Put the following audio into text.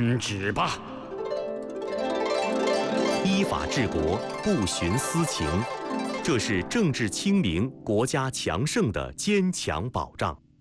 扳指吧！ 依法治国，不徇私情，这是政治清明、国家强盛的坚强保障。